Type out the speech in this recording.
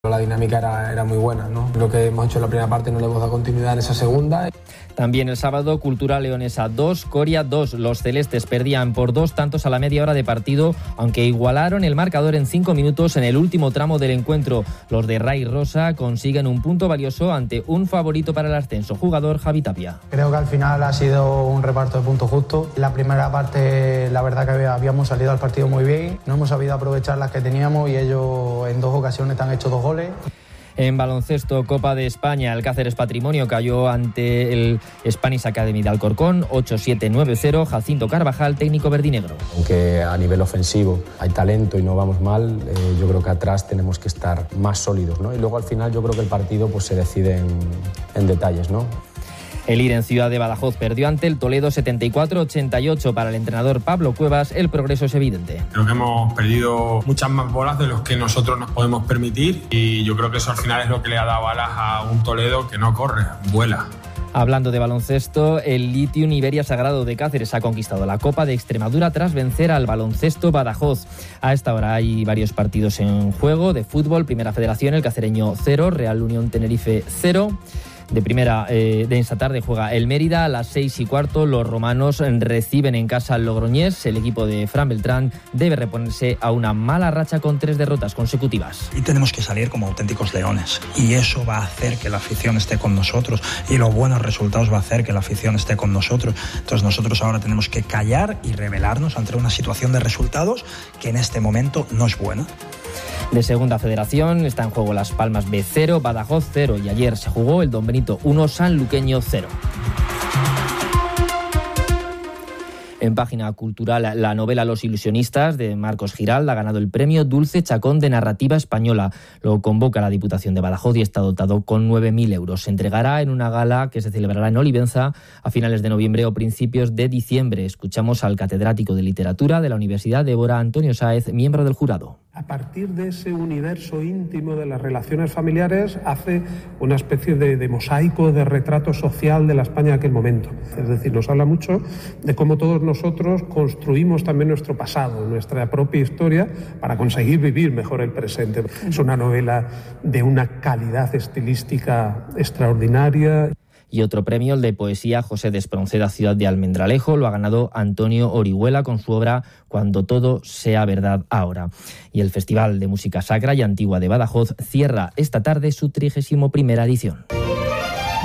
La dinámica era muy buena, ¿no? Lo que hemos hecho en la primera parte no le hemos dado continuidad en esa segunda. También el sábado, Cultural Leonesa 2, Coria 2. Los celestes perdían por 2 tantos a la media hora de partido, aunque igualaron el marcador en 5 minutos en el último tramo del encuentro. Los de Ray Rosa consiguen un punto valioso ante un favorito para el ascenso, jugador Javi Tapia. Creo que al final ha sido un reparto de puntos justo. La primera parte, la verdad que habíamos salido al partido muy bien, no hemos sabido aprovechar las que teníamos y ellos en 2 ocasiones han hecho 2 goles. En baloncesto, Copa de España, el Cáceres Patrimonio cayó ante el Spanish Academy de Alcorcón, 8-7-9-0, Jacinto Carvajal, técnico verdinegro. Aunque a nivel ofensivo hay talento y no vamos mal, yo creo que atrás tenemos que estar más sólidos, ¿no? Y luego al final yo creo que el partido pues se decide en detalles, ¿no? El IR en Ciudad de Badajoz perdió ante el Toledo 74-88. Para el entrenador Pablo Cuevas, el progreso es evidente. Creo que hemos perdido muchas más bolas de los que nosotros nos podemos permitir y yo creo que eso al final es lo que le ha dado alas a un Toledo que no corre, vuela. Hablando de baloncesto, el Litium Iberia Sagrado de Cáceres ha conquistado la Copa de Extremadura tras vencer al Baloncesto Badajoz. A esta hora hay varios partidos en juego. De fútbol, Primera Federación, el Cacereño 0, Real Unión Tenerife 0. De primera, de esta tarde juega el Mérida a las 6:15. Los romanos reciben en casa al Logroñés. El equipo de Fran Beltrán debe reponerse a una mala racha con 3 derrotas consecutivas. Y tenemos que salir como auténticos leones. Y eso va a hacer que la afición esté con nosotros. Y los buenos resultados va a hacer que la afición esté con nosotros. Entonces nosotros ahora tenemos que callar y rebelarnos ante una situación de resultados que en este momento no es buena. De Segunda Federación está en juego Las Palmas B 0, Badajoz 0 y ayer se jugó el Don Benito 1, Sanluqueño 0. En página cultural, la novela Los ilusionistas de Marcos Giral ha ganado el premio Dulce Chacón de Narrativa Española. Lo convoca la Diputación de Badajoz y está dotado con 9.000 euros. Se entregará en una gala que se celebrará en Olivenza a finales de noviembre o principios de diciembre. Escuchamos al catedrático de Literatura de la Universidad Débora Antonio Sáez, miembro del jurado. A partir de ese universo íntimo de las relaciones familiares hace una especie de mosaico, de retrato social de la España de aquel momento. Es decir, nos habla mucho de cómo todos nosotros construimos también nuestro pasado, nuestra propia historia, para conseguir vivir mejor el presente. Es una novela de una calidad estilística extraordinaria. Y otro premio, el de poesía José de Espronceda, Ciudad de Almendralejo, lo ha ganado Antonio Orihuela con su obra Cuando todo sea verdad ahora. Y el Festival de Música Sacra y Antigua de Badajoz cierra esta tarde su 31ª edición.